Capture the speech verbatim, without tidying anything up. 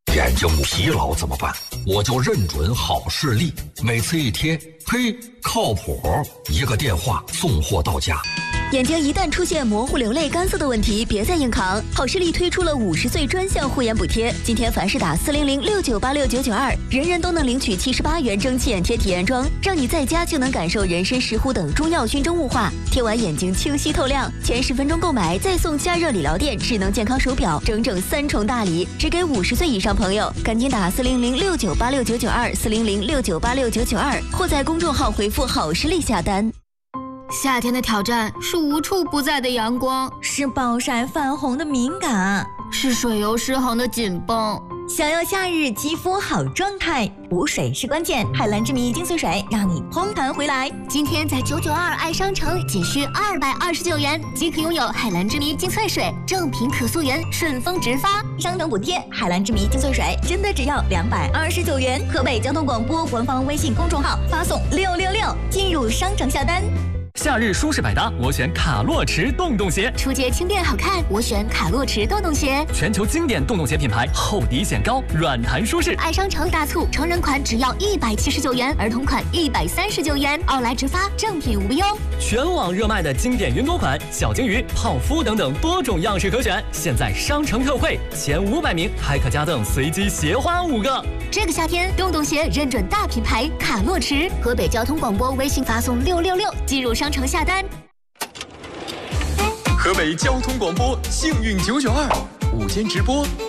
眼睛疲劳怎么办？我就认准好视力，每次一贴，嘿，靠谱，一个电话送货到家。 眼睛一旦出现模糊、流泪、干涩的问题，别再硬扛。好视力推出了五十岁专项护眼补贴，今天凡是打四零零六九八六九九二，人人都能领取七十八元蒸汽眼贴体验装，让你在家就能感受人参、石斛等中药熏蒸雾化，贴完眼睛清晰透亮。前十分钟购买再送加热理疗垫、智能健康手表，整整三重大礼，只给五十岁以上朋友。赶紧打四零零六九八六九九二四零零六九八六九九二，或在公众号回复好视力下单。 夏天的挑战是无处不在的阳光， 是暴晒泛红的敏感， 是水油失衡的紧绷。 想要夏日肌肤好状态，补水是关键。海蓝之谜精粹水让你嘭弹回来。 今天在九九二爱商城仅需二百二十九元即可拥有海蓝之谜精粹水，正品可溯源，顺丰直发， 商城补贴。海蓝之谜精粹水真的只要两百二十九元。河北交通广播官方微信公众号发送六六六进入商城下单。 夏日舒适百搭，我选卡洛驰洞洞鞋。 出街轻便好看，我选卡洛驰洞洞鞋。 全球经典洞洞鞋品牌，厚底显高，软弹舒适。 爱商城大促，成人款只要一百七十九元，儿童款一百三十九元，奥莱直发，正品无忧。 全网热卖的经典云朵款、小金鱼、泡芙等等多种样式可选，现在商城特惠，前五百名还可加赠随机鞋花五个。 这个夏天，洞洞鞋认准大品牌卡洛驰。河北交通广播微信发送六六六进入商城下单。 河北交通广播幸运九九二午间直播